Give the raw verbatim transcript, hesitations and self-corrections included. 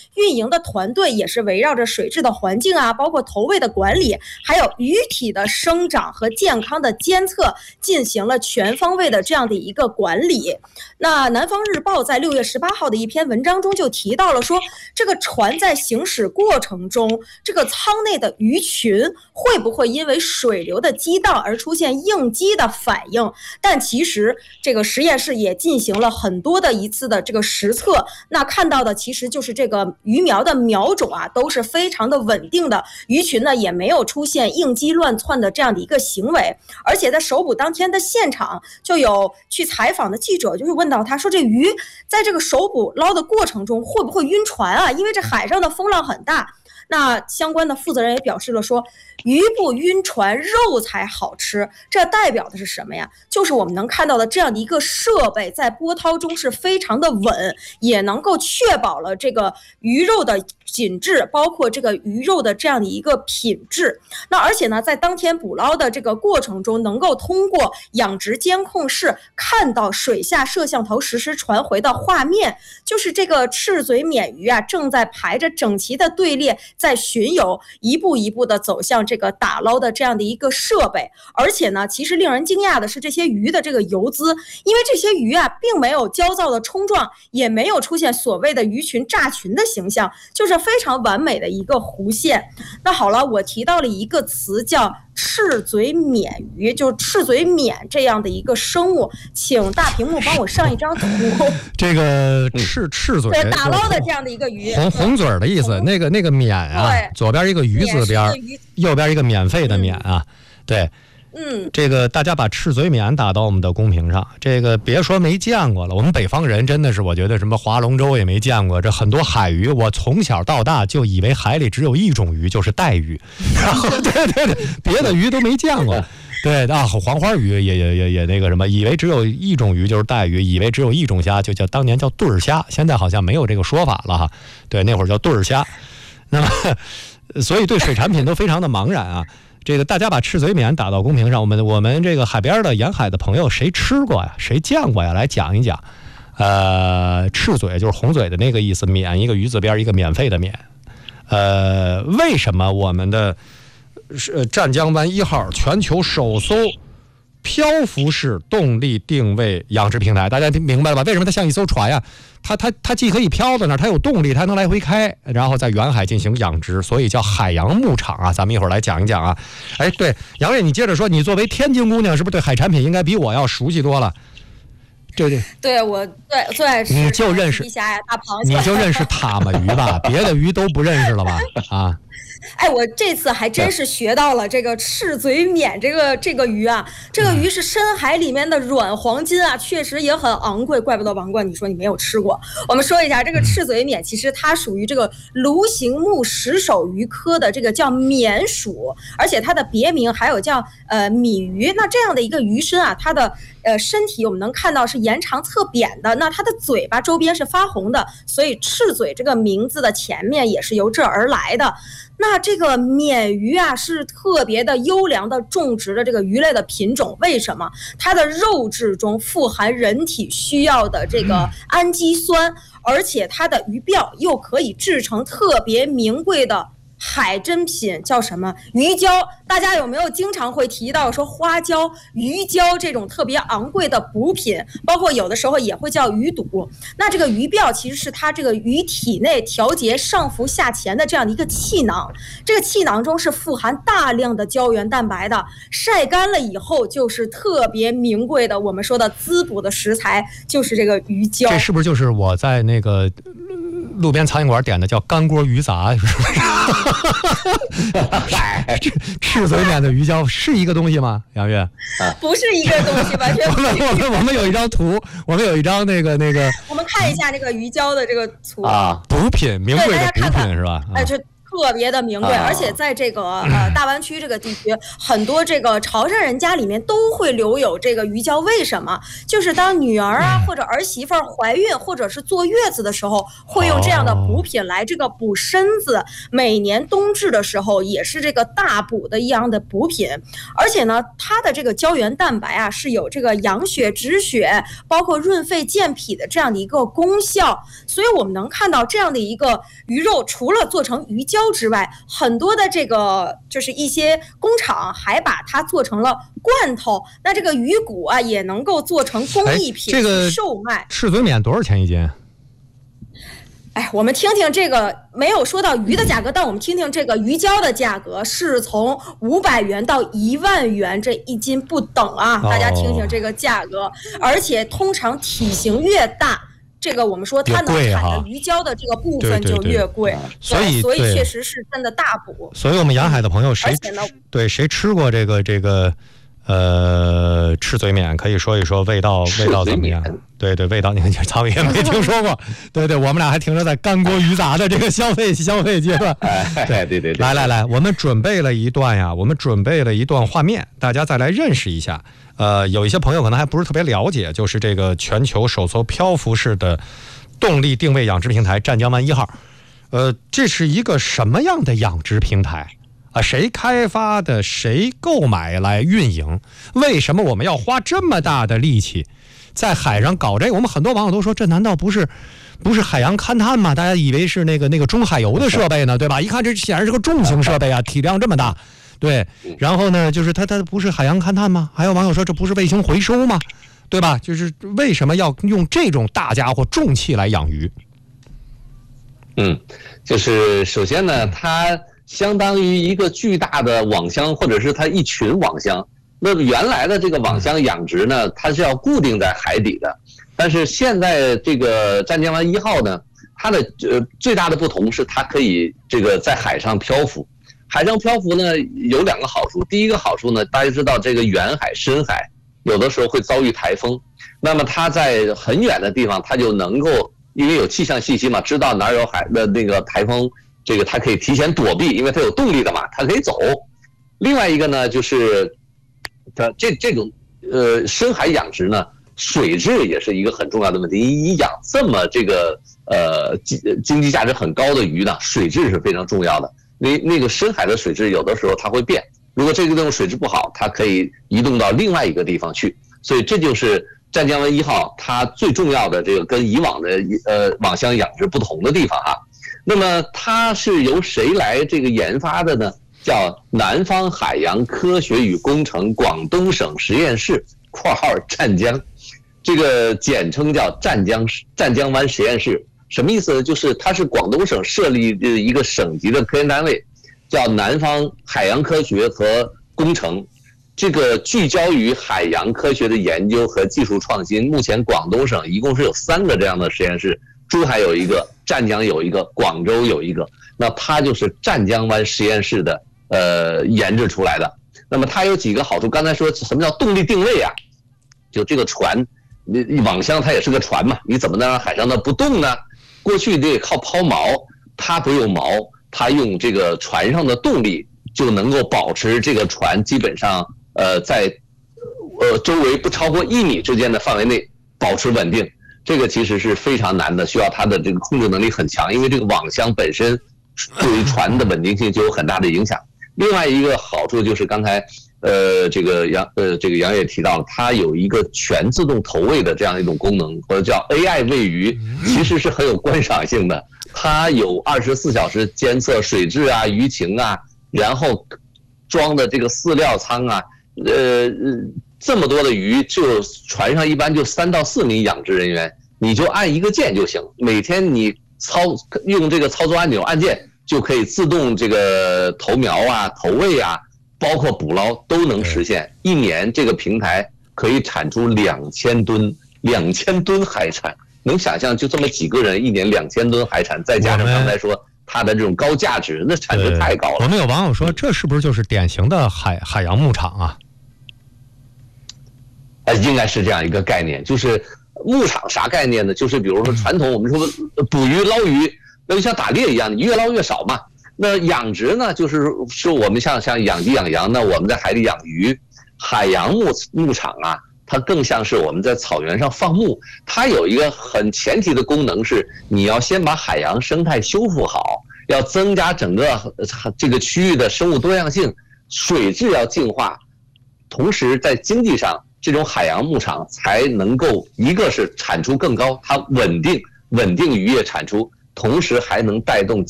运营的团队也是围绕着水质的环境啊，包括投喂的管理，还有鱼体的生长和健康的监测，进行了全方位的这样的一个管理。那南方日报在六月十八号的一篇文章中就提到了说，这个船在行驶过程中，这个舱内的鱼群会不会因为水流的激荡而出现应激的反应？但其实这个实验室也进行了很多的一次的这个实测，那看到的其实就是这个鱼苗的苗种啊都是非常的稳定的，鱼群呢也没有出现应激乱窜的这样的一个行为。而且在首捕当天的现场，就有去采访的记者就是问到他说，这鱼在这个首捕捞的过程中会不会晕船啊？因为这海上的风浪很大。那相关的负责人也表示了说，鱼不晕船，肉才好吃。这代表的是什么呀？就是我们能看到的这样的一个设备在波涛中是非常的稳，也能够确保了这个鱼肉的紧致，包括这个鱼肉的这样的一个品质。那而且呢，在当天捕捞的这个过程中，能够通过养殖监控室看到水下摄像头实时传回的画面，就是这个赤嘴鲶鱼啊，正在排着整齐的队列在巡游，一步一步的走向这个打捞的这样的一个设备。而且呢，其实令人惊讶的是这些鱼的这个游姿，因为这些鱼啊并没有焦躁的冲撞，也没有出现所谓的鱼群炸群的形象，就是非常完美的一个弧线。那好了，我提到了一个词叫赤嘴鲶鱼，就赤嘴鲶这样的一个生物，请大屏幕帮我上一张图。 这个赤赤嘴对打捞的这样的一个鱼， 红红嘴的意思。那个那个免啊，左边一个鱼字边，右边一个免费的免啊，对。 嗯， 这个大家把赤嘴鲶打到我们的公屏上，这个别说没见过了，我们北方人真的是，我觉得什么划龙舟也没见过，这很多海鱼，我从小到大就以为海里只有一种鱼，就是带鱼，然后对对对，别的鱼都没见过。对啊，黄花鱼也也也也那个什么，以为只有一种鱼就是带鱼，以为只有一种虾就叫当年叫对儿虾，现在好像没有这个说法了哈。对，那会儿叫对儿虾。那么，所以对水产品都非常的茫然啊。这个大家把赤嘴鲶打到公屏上，我们我们这个海边的沿海的朋友，谁吃过呀？谁见过呀？来讲一讲。呃，赤嘴就是红嘴的那个意思，鲶一个鱼字边一个免费的免。呃，为什么我们的是湛江湾一号全球首艘漂浮式动力定位养殖平台，大家明白了吧？为什么它像一艘船呀？它它它既可以漂在那儿，它有动力，它能来回开，然后在远海进行养殖，所以叫海洋牧场啊。咱们一会儿来讲一讲啊。哎，对，杨月，你接着说，你作为天津姑娘，是不是对海产品应该比我要熟悉多了？对对， 对我对最爱吃你就认识皮虾呀、大螃蟹， 你就认识塔嘛鱼吧，别的鱼都不认识了吧？啊。 哎，我这次还真是学到了这个赤嘴鲶这个这个鱼啊，这个鱼是深海里面的软黄金啊，确实也很昂贵，怪不得王冠你说你没有吃过。我们说一下这个赤嘴鲶，其实它属于这个鲈形目石首鱼科的这个叫鲶属，而且它的别名还有叫呃米鱼。那这样的一个鱼身啊，它的呃身体我们能看到是延长侧扁的，那它的嘴巴周边是发红的，所以赤嘴这个名字的前面也是由这而来的。那这个鲶鱼啊是特别的优良的种植的这个鱼类的品种，为什么？它的肉质中富含人体需要的这个氨基酸，而且它的鱼鳔又可以制成特别名贵的海珍品，叫什么鱼胶。大家有没有经常会提到说花椒、鱼胶这种特别昂贵的补品，包括有的时候也会叫鱼肚。那这个鱼鳔其实是它这个鱼体内调节上浮下潜的这样的一个气囊，这个气囊中是富含大量的胶原蛋白的，晒干了以后就是特别名贵的我们说的滋补的食材，就是这个鱼胶。 这是不是就是我在那个路边餐饮馆点的叫干锅鱼杂？赤嘴鲶的鱼胶是一个东西吗？杨月， 不是一个东西，完全不是。 我们我们有一张图，我们有一张那个那个， 我们看一下这个鱼胶的这个图啊，补品，名贵的补品是吧？ 哎，这特别的名贵，而且在这个呃大湾区这个地区，很多这个潮汕人家里面都会留有这个鱼胶。为什么？就是当女儿啊或者儿媳妇怀孕或者是坐月子的时候，会用这样的补品来这个补身子。每年冬至的时候也是这个大补的一样的补品，而且呢，它的这个胶原蛋白啊是有这个养血止血，包括润肺健脾的这样的一个功效。所以我们能看到这样的一个鱼肉，除了做成鱼胶之外，很多的这个就是一些工厂还把它做成了罐头。那这个鱼骨啊也能够做成工艺品去售卖。 赤嘴免多少钱一斤？ 哎，我们听听这个，没有说到鱼的价格，但我们听听这个鱼胶的价格是从五百元到一万元这一斤不等啊！大家听听这个价格，而且通常体型越大，这个我们说它能产的鱼胶的这个部分就越贵， 所以所以确实是真的大补。 所以我们沿海的朋友谁对谁吃过这个这个呃赤嘴免，可以说一说味道味道怎么样？对对，味道你看曹宇也没听说过。对对，我们俩还停留在干锅鱼杂的这个消费消费阶段。 对对对， 来来来，我们准备了一段呀，我们准备了一段画面，大家再来认识一下。呃，有一些朋友可能还不是特别了解，就是这个全球首艘漂浮式的动力定位养殖平台湛江湾一号。呃，这是一个什么样的养殖平台？啊，谁开发的？谁购买来运营？为什么我们要花这么大的力气在海上搞这个？我们很多网友都说，这难道不是不是海洋勘探吗？大家以为是那个那个中海油的设备呢，对吧？一看这显然是个重型设备啊，体量这么大，对。然后呢，就是它它不是海洋勘探吗？还有网友说这不是卫星回收吗？对吧？就是为什么要用这种大家伙重器来养鱼？ 嗯，就是首先呢，它相当于一个巨大的网箱，或者是它一群网箱。那原来的这个网箱养殖呢，它是要固定在海底的，但是现在这个湛江湾一号呢，它的呃最大的不同是它可以这个在海上漂浮。海上漂浮呢有两个好处，第一个好处呢，大家知道这个远海深海有的时候会遭遇台风，那么它在很远的地方，它就能够因为有气象信息嘛，知道哪儿有海的那个台风。这个它可以提前躲避，因为它有动力的嘛，它可以走。另外一个呢，就是它这这种呃深海养殖呢，水质也是一个很重要的问题。你养这么这个呃经济价值很高的鱼呢，水质是非常重要的。那那个深海的水质有的时候它会变，如果这个地方水质不好，它可以移动到另外一个地方去。所以这就是湛江湾一号它最重要的这个跟以往的呃网箱养殖不同的地方哈。那么它是由谁来这个研发的呢？叫南方海洋科学与工程广东省实验室（括号湛江），这个简称叫湛江湛江湾实验室。什么意思呢？就是它是广东省设立的一个省级的科研单位，叫南方海洋科学和工程。这个聚焦于海洋科学的研究和技术创新。目前广东省一共是有三个这样的实验室。珠海有一个，湛江有一个，广州有一个，那它就是湛江湾实验室的呃研制出来的。那么它有几个好处，刚才说什么叫动力定位啊？就这个船，你网箱它也是个船嘛，你怎么能让海上的不动呢？过去得靠抛锚，它不用锚，它用这个船上的动力就能够保持这个船基本上呃在呃周围不超过一米之间的范围内保持稳定。这个其实是非常难的，需要它的这个控制能力很强，因为这个网箱本身对于船的稳定性就有很大的影响。另外一个好处就是刚才呃这个杨呃这个杨也提到了，它有一个全自动投喂的这样一种功能，或者叫 A I 喂鱼，其实是很有观赏性的。它有二十四小时监测水质啊、鱼情啊，然后装的这个饲料仓啊，呃。这么多的鱼，就船上一般就三到四名养殖人员，你就按一个键就行。每天你操用这个操作按钮按键，就可以自动这个投苗啊、投喂啊，包括捕捞都能实现。一年这个平台可以产出两千吨，两千吨海产，能想象就这么几个人，一年两千吨海产，再加上刚才说它的这种高价值，那产值太高了。 我们有网友说，这是不是就是典型的海海洋牧场啊？ 呃，应该是这样一个概念，就是牧场啥概念呢？就是比如说传统我们说捕鱼捞鱼，那就像打猎一样，你越捞越少嘛。 那养殖呢，就是说我们像像养鸡养羊呢，我们在海里养鱼，海洋牧牧场啊，它更像是我们在草原上放牧，它有一个很前提的功能是，你要先把海洋生态修复好，要增加整个这个区域的生物多样性，水质要净化，同时在经济上，这种海洋牧场才能够一个是产出更高，它稳定稳定渔业产出，同时还能带动